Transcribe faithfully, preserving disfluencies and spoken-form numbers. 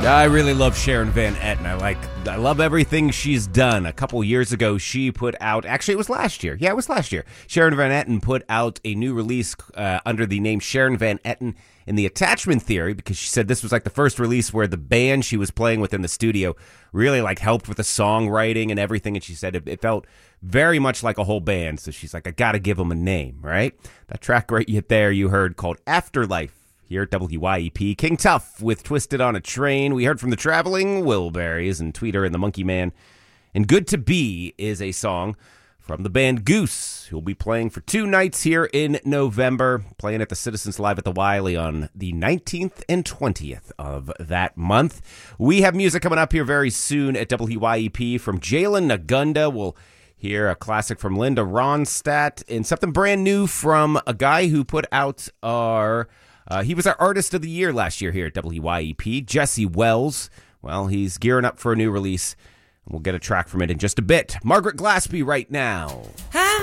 I really love Sharon Van Etten. I like, I love everything she's done. A couple years ago, she put out, actually it was last year. Yeah, it was last year. Sharon Van Etten put out a new release uh, under the name Sharon Van Etten in the Attachment Theory, because she said this was like the first release where the band she was playing with in the studio really like helped with the songwriting and everything. And she said it, it felt very much like a whole band. So she's like, I got to give them a name, right? That track right there you heard called Afterlife. Here at W Y E P, King Tuff with Twisted on a Train. We heard from the Traveling Wilburys and Tweeter and the Monkey Man. And Good to Be is a song from the band Goose, who will be playing for two nights here in November, playing at the Citizens Live at the Wiley on the nineteenth and twentieth of that month. We have music coming up here very soon at W Y E P from Jalen Nagunda. We'll hear a classic from Linda Ronstadt and something brand new from a guy who put out our... Uh, he was our Artist of the Year last year here at W Y E P, Jesse Wells. Well, he's gearing up for a new release. We'll get a track from it in just a bit. Margaret Glaspie right now.